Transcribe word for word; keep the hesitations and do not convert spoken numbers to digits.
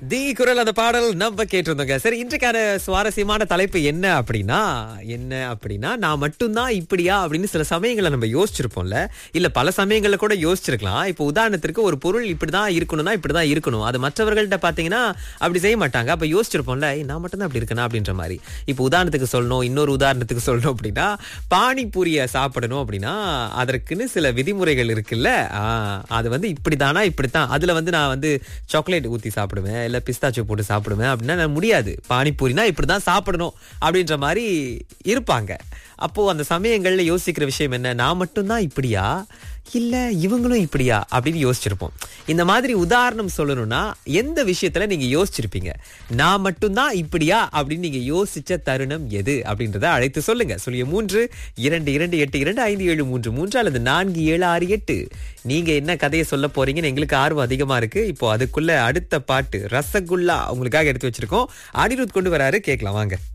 தி குரல் அந்த பாடல் நம்ம கேட்டிருந்தோங்க. சரி, இன்றைக்கான சுவாரஸ்யமான தலைப்பு என்ன அப்படின்னா என்ன அப்படின்னா நான் மட்டும்தான் இப்படியா அப்படின்னு சில சமயங்களை நம்ம யோசிச்சிருப்போம்ல. இல்ல பல சமயங்கள்ல கூட யோசிச்சிருக்கலாம். இப்போ உதாரணத்திற்கு ஒரு பொருள் இப்படிதான் இருக்கணும்னா இப்படிதான் இருக்கணும், அது மற்றவர்கள்ட்ட பாத்தீங்கன்னா அப்படி செய்ய மாட்டாங்க. அப்ப யோசிச்சிருப்போம்ல, "ஏய், நான் மட்டும் தான் அப்படி இருக்கேனா" அப்படின்ற மாதிரி. இப்போ உதாரணத்துக்கு சொல்லணும், இன்னொரு உதாரணத்துக்கு சொல்லணும் அப்படின்னா பானிபூரியை சாப்பிடணும் அப்படின்னா அதற்குன்னு சில விதிமுறைகள் இருக்குல்ல. ஆஹ் அது வந்து இப்படிதானா இப்படித்தான், அதுல வந்து நான் வந்து சாக்லேட் ஊத்தி சாப்பிடுவேன், இல்ல பிஸ்தாச்சோ போட்டு சாப்பிடுவேன் அப்படின்னா நான் முடியாது. பானிபூரினா இப்படிதான் சாப்பிடணும் அப்படின்ற மாதிரி இருப்பாங்க. அப்போ அந்த சமயங்கள்ல யோசிக்கிற விஷயம் என்ன, நான் மட்டும்தான் இப்படியா இல்ல இவங்களும் இப்படியா அப்படின்னு யோசிச்சிருப்போம். இந்த மாதிரி உதாரணம் சொல்லணும்னா எந்த விஷயத்துல நீங்க யோசிச்சிருப்பீங்க? நான் மட்டும்தான் இப்படியா அப்படின்னு நீங்க யோசிச்ச தருணம் எது அப்படின்றத அழைத்து சொல்லுங்க. சொல்லிய மூன்று இரண்டு இரண்டு எட்டு இரண்டு ஐந்து ஏழு மூன்று மூன்று அல்லது நான்கு ஏழு ஆறு எட்டு. நீங்க என்ன கதையை சொல்ல போறீங்கன்னு எங்களுக்கு ஆர்வம் அதிகமா இருக்கு. இப்போ அதுக்குள்ள அடுத்த பாட்டு ரசகுல்லா உங்களுக்காக எடுத்து வச்சிருக்கோம். அனிருத் கொண்டு வராரு, கேட்கலாம் வாங்க.